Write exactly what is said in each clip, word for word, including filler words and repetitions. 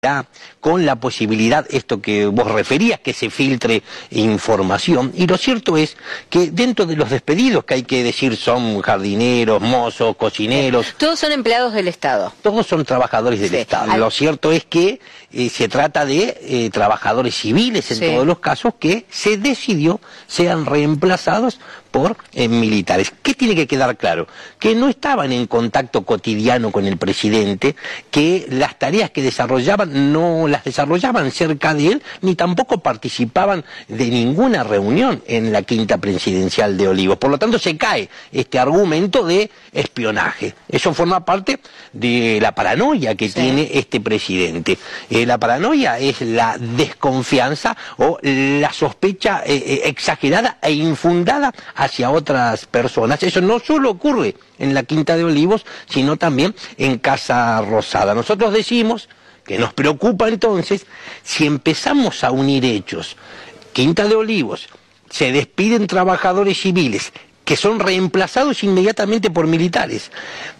con la posibilidad, esto que vos referías, que se filtre información, y lo cierto es que dentro de los despedidos, que hay que decir son jardineros, mozos, cocineros... Todos son empleados del Estado. Todos son trabajadores del sí. Estado. Lo cierto es que eh, se trata de eh, trabajadores civiles en sí. todos los casos, que se decidió sean reemplazados por eh, militares. ¿Qué tiene que quedar claro? Que no estaban en contacto cotidiano con el presidente, que las tareas que desarrollaban no las desarrollaban cerca de él, ni tampoco participaban de ninguna reunión en la quinta presidencial de Olivos. Por lo tanto, se cae este argumento de espionaje. Eso forma parte de la paranoia que sí. tiene este presidente. Eh, la paranoia es la desconfianza o la sospecha eh, eh, exagerada e infundada hacia otras personas. Eso no solo ocurre en la Quinta de Olivos, sino también en Casa Rosada. Nosotros decimos que nos preocupa entonces si empezamos a unir hechos. Quinta de Olivos, se despiden trabajadores civiles que son reemplazados inmediatamente por militares.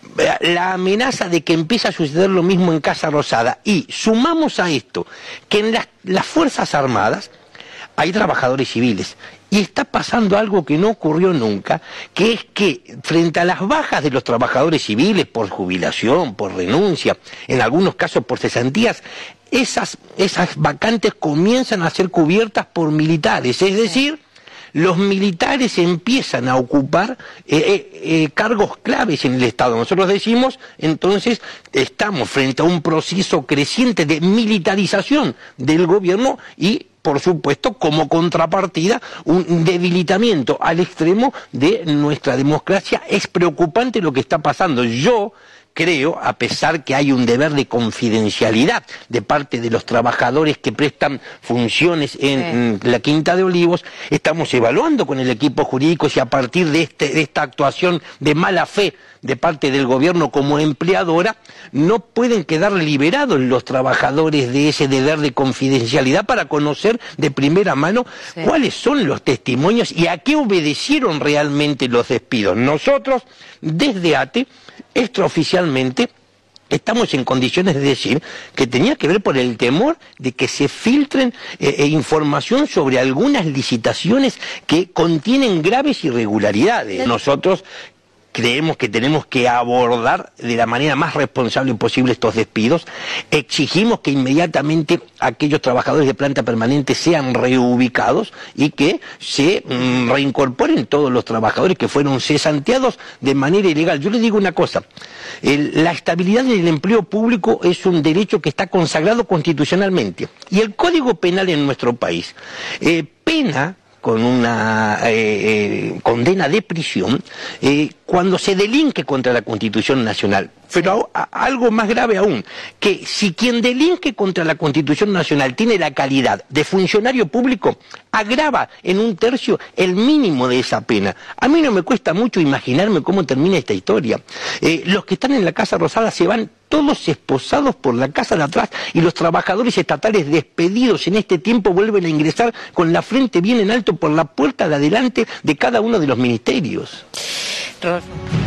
La amenaza de que empiece a suceder lo mismo en Casa Rosada, y sumamos a esto que en las, las Fuerzas Armadas hay trabajadores civiles, y está pasando algo que no ocurrió nunca, que es que frente a las bajas de los trabajadores civiles por jubilación, por renuncia, en algunos casos por cesantías, esas, esas vacantes comienzan a ser cubiertas por militares, es decir, los militares empiezan a ocupar eh, eh, eh, cargos claves en el Estado. Nosotros decimos, entonces, estamos frente a un proceso creciente de militarización del gobierno y, por supuesto, como contrapartida, un debilitamiento al extremo de nuestra democracia. Es preocupante lo que está pasando. Yo creo, a pesar que hay un deber de confidencialidad de parte de los trabajadores que prestan funciones en sí. la Quinta de Olivos, estamos evaluando con el equipo jurídico si a partir de, este, de esta actuación de mala fe de parte del gobierno como empleadora, no pueden quedar liberados los trabajadores de ese deber de confidencialidad para conocer de primera mano sí. cuáles son los testimonios y a qué obedecieron realmente los despidos. Nosotros, desde A T E, extraoficialmente, estamos en condiciones de decir que tenía que ver por el temor de que se filtren eh, eh, información sobre algunas licitaciones que contienen graves irregularidades. Nosotros creemos que tenemos que abordar de la manera más responsable posible estos despidos. Exigimos que inmediatamente aquellos trabajadores de planta permanente sean reubicados y que se mm, reincorporen todos los trabajadores que fueron cesanteados de manera ilegal. Yo les digo una cosa, el, la estabilidad del empleo público es un derecho que está consagrado constitucionalmente. Y el Código Penal en nuestro país eh, pena con una eh, eh, condena de prisión eh, cuando se delinque contra la Constitución Nacional. Pero a, a, algo más grave aún, que si quien delinque contra la Constitución Nacional tiene la calidad de funcionario público, agrava en un tercio el mínimo de esa pena. A mí no me cuesta mucho imaginarme cómo termina esta historia. Eh, los que están en la Casa Rosada se van todos esposados por la casa de atrás, y los trabajadores estatales despedidos en este tiempo vuelven a ingresar con la frente bien en alto por la puerta de adelante de cada uno de los ministerios.